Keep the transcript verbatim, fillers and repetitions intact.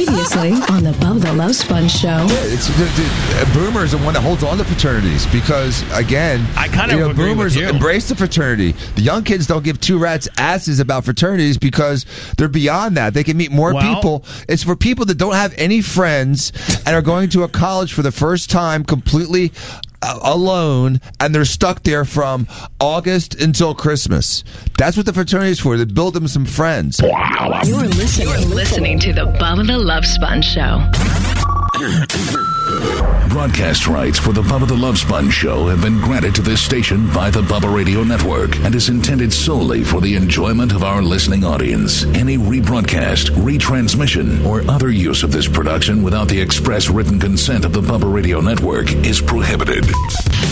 Previously on the Bubba the Love Sponge Show. Yeah, it's, the, the, Boomer is the one that holds on to fraternities because, again, I kind of you know, agree Boomers with you. embrace the fraternity. The young kids don't give two rats asses about fraternities because they're beyond that. They can meet more Well, people. It's for people that don't have any friends and are going to a college for the first time completely uh, alone, and they're stuck there from August until Christmas. That's what the fraternity is for. They build them some friends. You're listening, You're listening to the Bubba the Love Sponge Show. Broadcast rights for the Bubba the Love Sponge Show have been granted to this station by the Bubba Radio Network and is intended solely for the enjoyment of our listening audience. Any rebroadcast, retransmission, or other use of this production without the express written consent of the Bubba Radio Network is prohibited.